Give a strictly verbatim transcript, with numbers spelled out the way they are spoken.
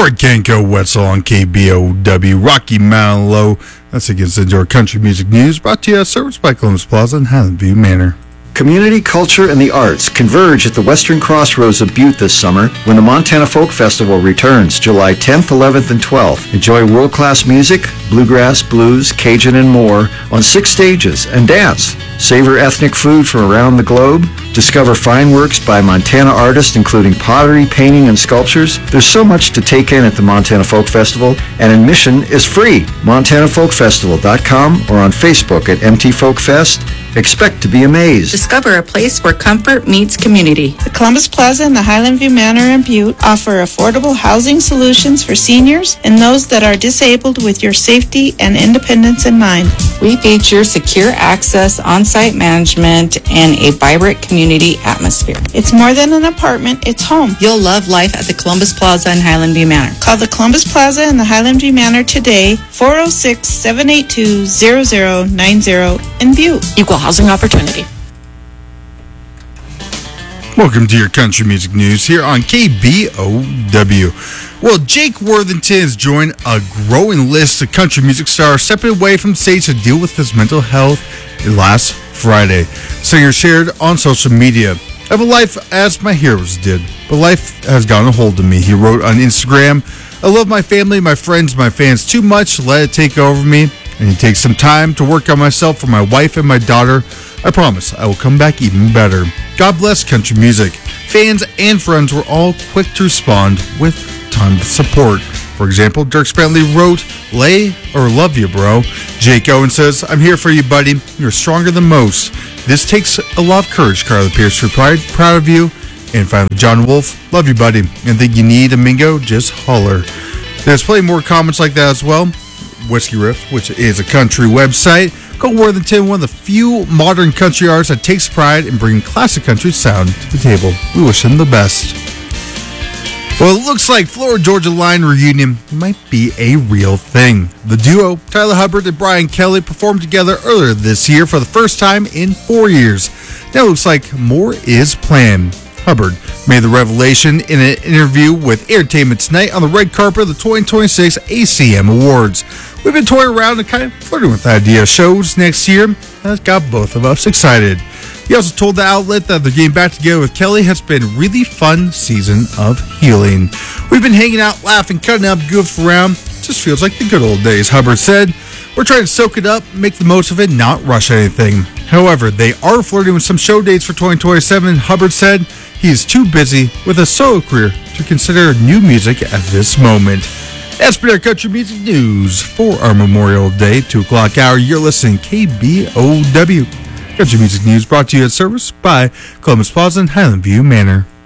Fred Kanko Wetzel on K B O W, Rocky Mountain Low. That's against Indoor Country Music News, brought to you at Service by Columbus Plaza in Highland View Manor. Community, culture, and the arts converge at the Western Crossroads of Butte this summer when the Montana Folk Festival returns July tenth, eleventh, and twelfth. Enjoy world-class music, bluegrass, blues, Cajun, and more on six stages, and dance. Savor ethnic food from around the globe. Discover fine works by Montana artists, including pottery, painting, and sculptures. There's so much to take in at the Montana Folk Festival, and admission is free. montana folk festival dot com or on Facebook at M T Folk Fest. Expect to be amazed. Discover a place where comfort meets community. The Columbus Plaza and the Highland View Manor in Butte offer affordable housing solutions for seniors and those that are disabled with your safety and independence in mind. We feature secure access, on-site management, and a vibrant community atmosphere. It's more than an apartment, it's home. You'll love life at the Columbus Plaza and Highland View Manor. Call the Columbus Plaza and the Highland View Manor today, four oh six, seven eight two, zero zero nine zero in Butte. Equal housing opportunity. Welcome to your country music news here on K B O W. Well, Jake Worthington has joined a growing list of country music stars stepping away from the stage to deal with his mental health last Friday. Singer shared on social media, "I have a life as my heroes did, but life has gotten a hold of me." He wrote on Instagram, "I love my family, my friends, my fans too much to let it take over me. I need to take some time to work on myself for my wife and my daughter. I promise I will come back even better." God bless country music. Fans and friends were all quick to respond with tons of support. For example, Dirk Bentley wrote, "Lay or love you, bro." Jake Owen says, "I'm here for you, buddy. You're stronger than most. This takes a lot of courage." Carly Pierce replied, "Proud of you." And finally, John Wolf, "Love you, buddy. And think you need a mingo? Just holler." There's plenty more comments like that as well. Whiskey Riff, which is a country website, called Worthington one of the few modern country artists that takes pride in bringing classic country sound to the table. We wish him the best. Well, it looks like Florida Georgia Line reunion might be a real thing. The duo, Tyler Hubbard and Brian Kelly, performed together earlier this year for the first time in four years. Now it looks like more is planned. Hubbard made the revelation in an interview with Entertainment Tonight on the red carpet of the twenty twenty-six A C M Awards. "We've been toying around and kind of flirting with the idea of shows next year. That's got both of us excited." He also told the outlet that the getting back together with Kelly has been a really fun season of healing. "We've been hanging out, laughing, cutting up, goofing around. It just feels like the good old days," Hubbard said. "We're trying to soak it up, make the most of it, not rush anything." However, they are flirting with some show dates for twenty twenty-seven. Hubbard said he is too busy with a solo career to consider new music at this moment. That's been our country music news for our Memorial Day, two o'clock hour. You're listening to K B O W. Country music news brought to you at service by Columbus Plaza and Highland View Manor.